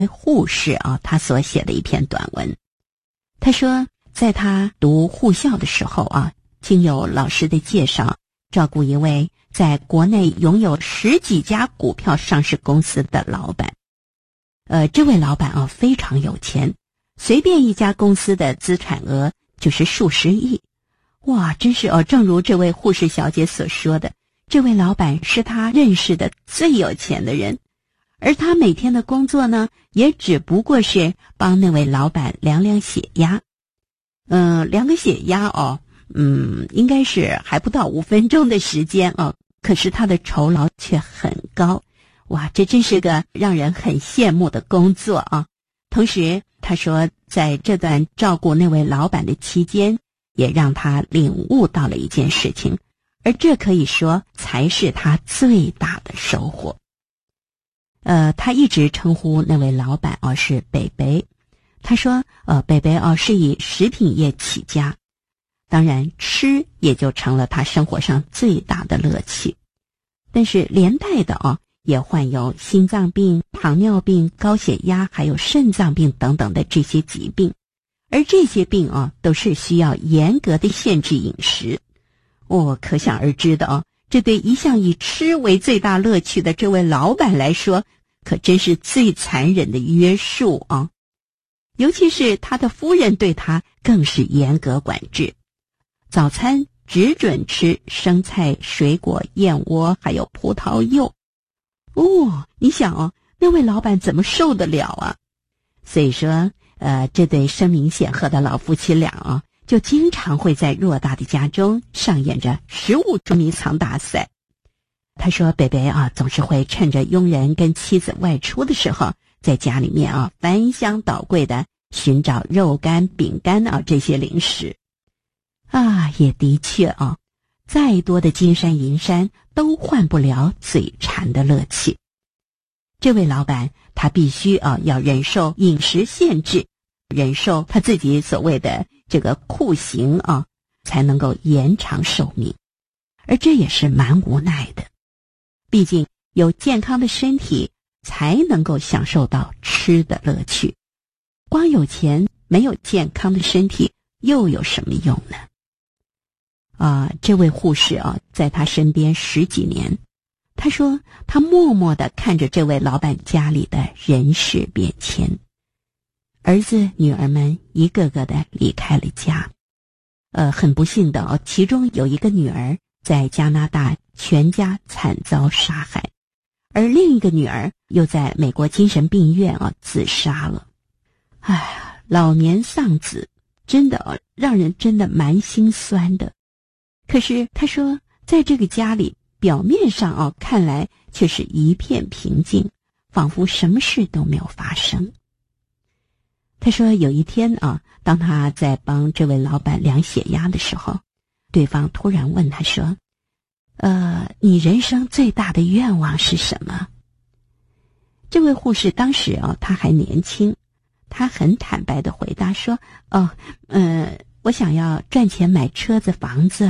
护士他所写的一篇短文。他说，在他读护校的时候经有老师的介绍，照顾一位在国内拥有10几家股票上市公司的老板。这位老板非常有钱，随便一家公司的资产额就是数十亿。哇，真是正如这位护士小姐所说的，这位老板是他认识的最有钱的人，而他每天的工作呢，也只不过是帮那位老板量量血压。量个血压应该是还不到5分钟的时间可是他的酬劳却很高。哇，这真是个让人很羡慕的工作同时他说，在这段照顾那位老板的期间，也让他领悟到了一件事情，而这可以说才是他最大的收获。他一直称呼那位老板是北北。他说北北是以食品业起家，当然吃也就成了他生活上最大的乐趣。但是连带的也患有心脏病、糖尿病、高血压还有肾脏病等等的这些疾病，而这些病都是需要严格的限制饮食。可想而知的这对一向以吃为最大乐趣的这位老板来说，可真是最残忍的约束尤其是他的夫人对他更是严格管制，早餐只准吃生菜、水果、燕窝还有葡萄柚。你想那位老板怎么受得了所以说这对声名显赫的老夫妻俩就经常会在偌大的家中上演着食物捉迷藏大赛。他说北北总是会趁着佣人跟妻子外出的时候，在家里面翻箱倒柜的寻找肉干、饼干这些零食。也的确再多的金山银山都换不了嘴馋的乐趣。这位老板他必须要忍受饮食限制，忍受他自己所谓的这个酷刑才能够延长寿命，而这也是蛮无奈的。毕竟有健康的身体才能够享受到吃的乐趣，光有钱没有健康的身体又有什么用呢？这位护士在他身边10几年，他说他默默地看着这位老板家里的人事变迁，儿子女儿们一个个的离开了家。很不幸的其中有一个女儿在加拿大全家惨遭杀害，而另一个女儿又在美国精神病院自杀了。老年丧子真的让人真的蛮心酸的。可是他说在这个家里表面上看来却是一片平静，仿佛什么事都没有发生。他说有一天当他在帮这位老板量血压的时候，对方突然问他说你人生最大的愿望是什么？这位护士当时他还年轻，他很坦白地回答说我想要赚钱买车子房子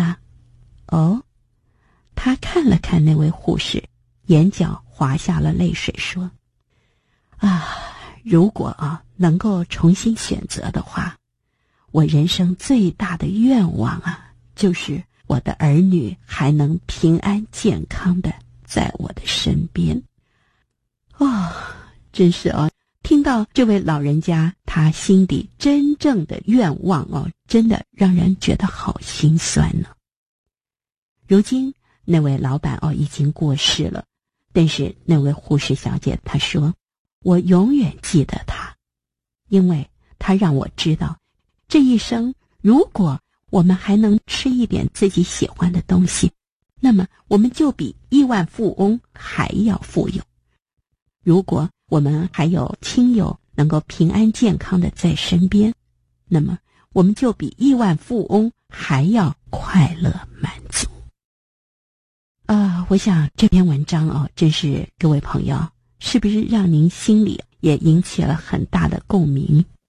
他看了看那位护士，眼角滑下了泪水说如果能够重新选择的话，我人生最大的愿望就是我的儿女还能平安健康的在我的身边。真是听到这位老人家他心底真正的愿望真的让人觉得好心酸呢。如今那位老板已经过世了，但是那位护士小姐她说，我永远记得他，因为他让我知道这一生如果我们还能吃一点自己喜欢的东西，那么我们就比亿万富翁还要富有。如果我们还有亲友能够平安健康的在身边，那么我们就比亿万富翁还要快乐满足。我想这篇文章真是各位朋友，是不是让您心里也引起了很大的共鸣？